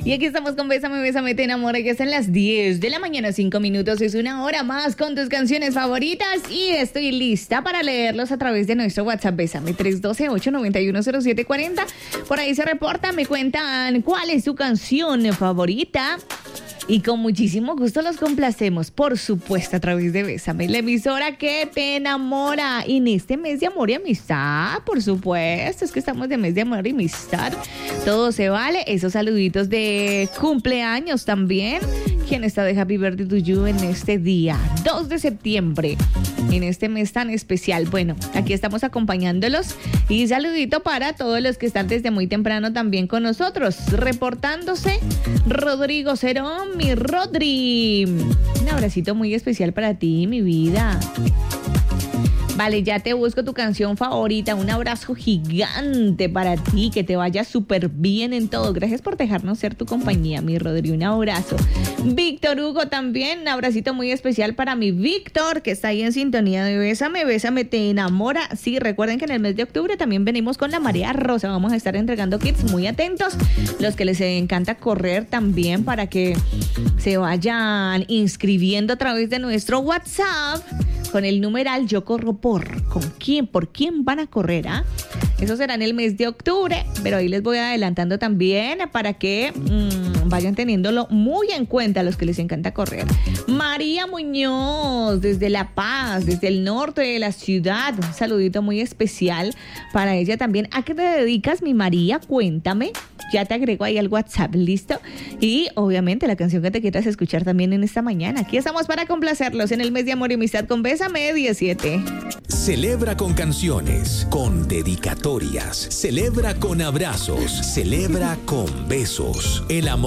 Y aquí estamos con Bésame, Bésame, te enamora, que son las 10 de la mañana, 5 minutos. Es una hora más con tus canciones favoritas y estoy lista para leerlos a través de nuestro WhatsApp. Bésame 312-891-0740. Por ahí se reportan, me cuentan cuál es su canción favorita. Y con muchísimo gusto los complacemos, por supuesto, a través de Bésame, la emisora que te enamora. Y en este mes de amor y amistad, por supuesto, es que estamos de mes de amor y amistad. Todo se vale. Esos saluditos de cumpleaños también. ¿Quién está de Happy Birthday to You en este día? 2 de septiembre, en este mes tan especial. Bueno, aquí estamos acompañándolos. Y saludito para todos los que están desde muy temprano también con nosotros. Reportándose, Rodrigo Cerón, mi Rodri. Un abracito muy especial para ti, mi vida. Vale, ya te busco tu canción favorita. Un abrazo gigante para ti. Que te vaya súper bien en todo. Gracias por dejarnos ser tu compañía, mi Rodri. Un abrazo. Víctor Hugo también. Un abracito muy especial para mi Víctor, que está ahí en sintonía de Bésame, Bésame, te enamora. Sí, recuerden que en el mes de octubre también venimos con la Marea Rosa. Vamos a estar entregando kits, muy atentos. Los que les encanta correr también, para que se vayan inscribiendo a través de nuestro WhatsApp. Con el numeral Yo Corro ¿con quién? ¿Por quién van a correr? Eso será en el mes de octubre, pero ahí les voy adelantando también para que vayan teniéndolo muy en cuenta a los que les encanta correr. María Muñoz, desde La Paz, desde el norte de la ciudad. Un saludito muy especial para ella también. ¿A qué te dedicas, mi María? Cuéntame. Ya te agrego ahí al WhatsApp, ¿listo? Y obviamente la canción que te quieras escuchar también en esta mañana. Aquí estamos para complacerlos en el mes de amor y amistad con Bésame 17. Celebra con canciones, con dedicatorias, celebra con abrazos, celebra con besos. El amor